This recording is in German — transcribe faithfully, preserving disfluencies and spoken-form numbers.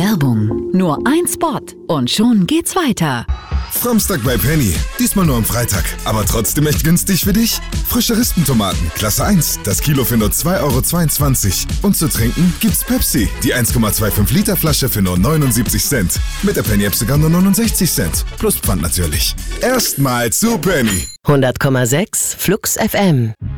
Werbung. Nur ein Spot und schon geht's weiter. Frommstag bei Penny. Diesmal nur am Freitag. Aber trotzdem echt günstig für dich. Frische Rispentomaten, Klasse eins. Das Kilo für nur zwei Euro zweiundzwanzig. Und zu trinken gibt's Pepsi. Die eins Komma fünfundzwanzig Liter Flasche für nur neunundsiebzig Cent. Mit der Penny-App sogar nur neunundsechzig Cent. Plus Pfand natürlich. Erstmal zu Penny. hundert Komma sechs Flux F M.